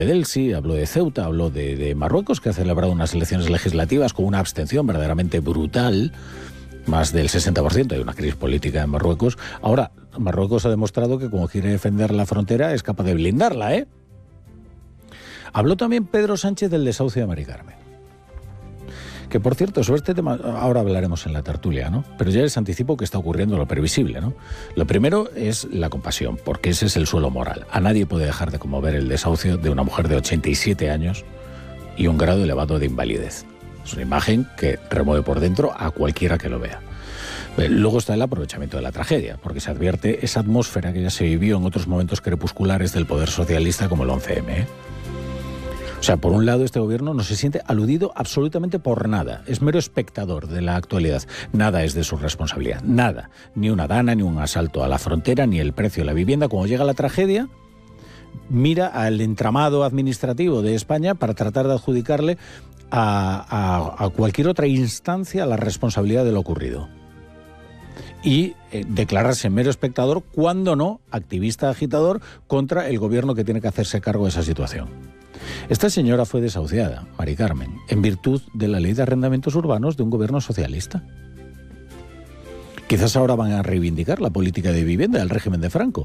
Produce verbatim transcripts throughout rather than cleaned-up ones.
Delsi, habló de Ceuta, habló de, de Marruecos, que ha celebrado unas elecciones legislativas con una abstención verdaderamente brutal, más del sesenta por ciento, hay una crisis política en Marruecos. Ahora, Marruecos ha demostrado que como quiere defender la frontera es capaz de blindarla, ¿eh? Habló también Pedro Sánchez del desahucio de Mari Carmen. Que, por cierto, sobre este tema ahora hablaremos en la tertulia, ¿no? Pero ya les anticipo que está ocurriendo lo previsible, ¿no? Lo primero es la compasión, porque ese es el suelo moral. A nadie puede dejar de conmover el desahucio de una mujer de ochenta y siete años y un grado elevado de invalidez. Es una imagen que remueve por dentro a cualquiera que lo vea. Luego está el aprovechamiento de la tragedia, porque se advierte esa atmósfera que ya se vivió en otros momentos crepusculares del poder socialista como el once eme, ¿eh? O sea, por un lado, este gobierno no se siente aludido absolutamente por nada. Es mero espectador de la actualidad. Nada es de su responsabilidad. Nada. Ni una dana, ni un asalto a la frontera, ni el precio de la vivienda. Cuando llega la tragedia, mira al entramado administrativo de España para tratar de adjudicarle a, a, a cualquier otra instancia la responsabilidad de lo ocurrido. Y eh, declararse mero espectador, cuando no, activista agitador contra el gobierno que tiene que hacerse cargo de esa situación. Esta señora fue desahuciada, Mari Carmen, en virtud de la ley de arrendamientos urbanos de un gobierno socialista. Quizás ahora van a reivindicar la política de vivienda del régimen de Franco.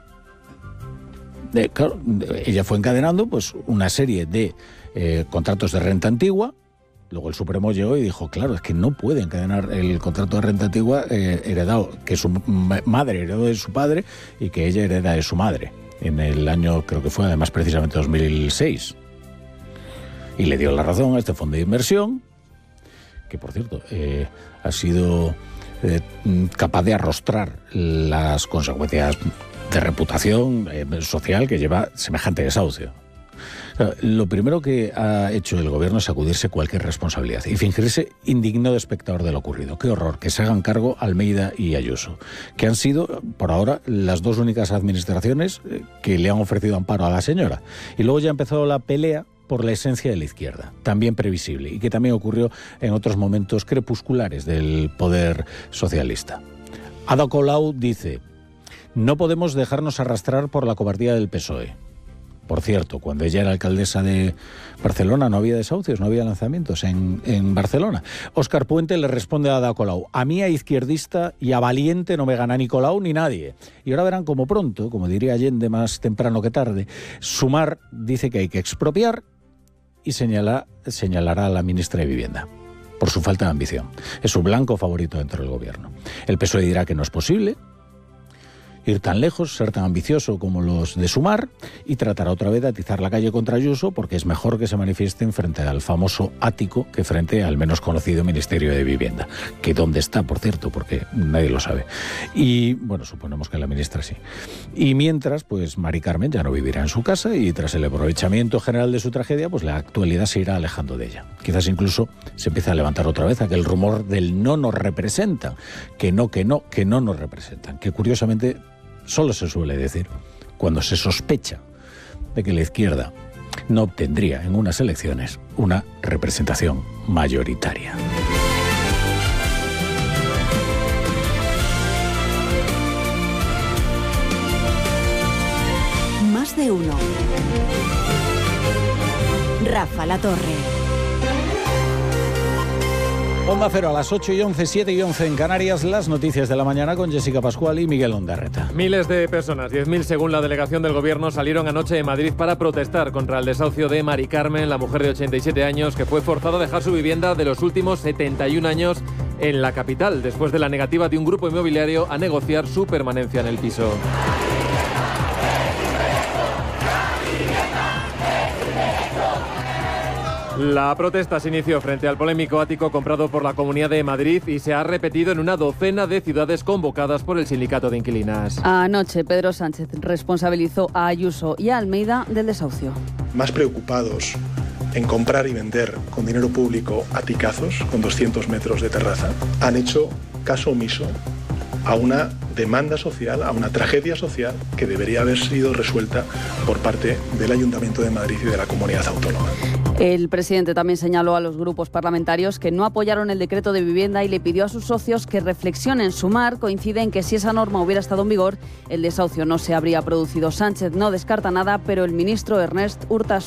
De, claro, ella fue encadenando pues, una serie de eh, contratos de renta antigua. Luego el Supremo llegó y dijo, claro, es que no puede encadenar el contrato de renta antigua eh, heredado, que su madre heredó de su padre y que ella hereda de su madre. En el año, creo que fue además precisamente dos mil seis. Y le dio la razón a este fondo de inversión, que por cierto eh, ha sido eh, capaz de arrostrar las consecuencias de reputación eh, social que lleva semejante desahucio. Lo primero que ha hecho el gobierno es sacudirse cualquier responsabilidad y fingirse indigno de espectador de lo ocurrido. Qué horror, que se hagan cargo Almeida y Ayuso, que han sido, por ahora, las dos únicas administraciones que le han ofrecido amparo a la señora. Y luego ya empezó la pelea por la esencia de la izquierda, también previsible, y que también ocurrió en otros momentos crepusculares del poder socialista. Ada Colau dice, no podemos dejarnos arrastrar por la cobardía del P S O E. Por cierto, cuando ella era alcaldesa de Barcelona no había desahucios, no había lanzamientos en, en Barcelona. Óscar Puente le responde a Ada Colau, a mí a izquierdista y a valiente no me gana ni Colau ni nadie. Y ahora verán como pronto, como diría Allende más temprano que tarde, Sumar dice que hay que expropiar y señala, señalará a la ministra de Vivienda por su falta de ambición. Es su blanco favorito dentro del gobierno. El P S O E dirá que no es posible ir tan lejos, ser tan ambicioso como los de Sumar y tratará otra vez de atizar la calle contra Ayuso porque es mejor que se manifiesten frente al famoso ático que frente al menos conocido Ministerio de Vivienda, que dónde está, por cierto, porque nadie lo sabe. Y, bueno, suponemos que la ministra sí. Y mientras, pues Mari Carmen ya no vivirá en su casa y tras el aprovechamiento general de su tragedia, pues la actualidad se irá alejando de ella. Quizás incluso se empiece a levantar otra vez aquel rumor del no nos representan, que no, que no, que no nos representan, que curiosamente solo se suele decir cuando se sospecha de que la izquierda no obtendría en unas elecciones una representación mayoritaria. Más de uno. Rafa La Torre. Onda Cero a las ocho y once, siete y once en Canarias, las noticias de la mañana con Jessica Pascual y Miguel Ondarreta. Miles de personas, diez mil según la delegación del gobierno, salieron anoche de Madrid para protestar contra el desahucio de Mari Carmen, la mujer de ochenta y siete años que fue forzada a dejar su vivienda de los últimos setenta y un años en la capital, después de la negativa de un grupo inmobiliario a negociar su permanencia en el piso. La protesta se inició frente al polémico ático comprado por la Comunidad de Madrid y se ha repetido en una docena de ciudades convocadas por el sindicato de inquilinas. Anoche, Pedro Sánchez responsabilizó a Ayuso y a Almeida del desahucio. Más preocupados en comprar y vender con dinero público aticazos con doscientos metros de terraza, han hecho caso omiso a una demanda social, a una tragedia social que debería haber sido resuelta por parte del Ayuntamiento de Madrid y de la Comunidad Autónoma. El presidente también señaló a los grupos parlamentarios que no apoyaron el decreto de vivienda y le pidió a sus socios que reflexionen. Sumar coincide en que si esa norma hubiera estado en vigor, el desahucio no se habría producido. Sánchez no descarta nada, pero el ministro Ernest Urtasun